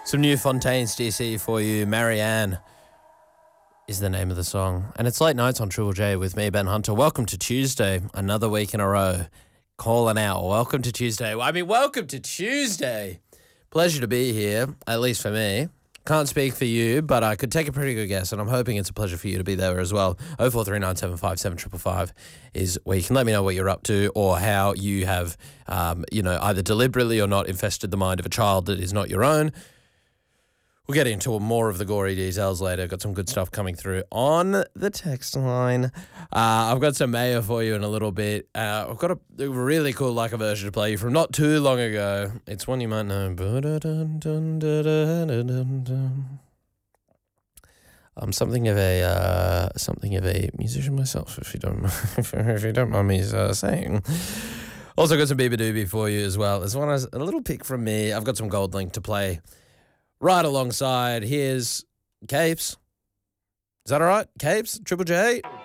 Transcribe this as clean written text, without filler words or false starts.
Some new Fontaines DC for you. Marianne is the name of the song. And it's Late Nights on Triple J with me, Ben Hunter. Welcome to Tuesday, another week in a row. Calling out. Welcome to Tuesday. Welcome to Tuesday. Pleasure to be here, at least for me. Can't speak for you, but I could take a pretty good guess, and I'm hoping it's a pleasure for you to be there as well. 0439757555 is where you can let me know what you're up to or how you have, either deliberately or not infested the mind of a child that is not your own. We'll get into more of the gory details later. Got some good stuff coming through on the text line. I've got some mayo for you in a little bit. I've got a really cool like a version to play you from not too long ago. It's one you might know. I'm something of a musician myself, if you don't mind me saying. Also got some Bieber Doobie for you as well. There's a little pick from me. I've got some Gold Link to play right alongside. Here's Capes. Is that all right? Capes? Triple J?